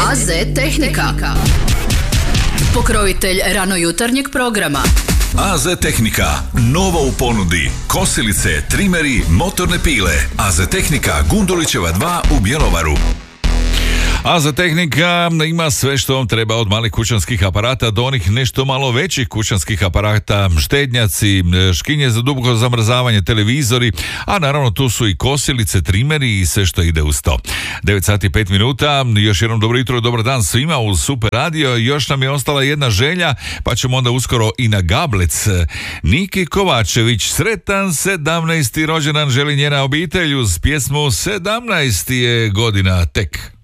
AZ Tehnika. Pokrovitelj ranojutarnjeg programa. AZ Tehnika, novo u ponudi. Kosilice, trimeri, motorne pile. AZ Tehnika, Gundulićeva 2 u Bjelovaru. AZ Tehnika ima sve što vam treba, od malih kućanskih aparata do onih nešto malo većih kućanskih aparata, štednjaci, škinje za duboko zamrzavanje, televizori, a naravno tu su i kosilice, trimeri i sve što ide uz to. 9 sati i 5 minuta, još jednom dobro jutro, dobar dan svima uz Super Radio. Još nam je ostala jedna želja, pa ćemo onda uskoro i na gablec. Niki Kovačević, sretan 17. rođendan želi njena obitelj uz pjesmu 17 je godina tek.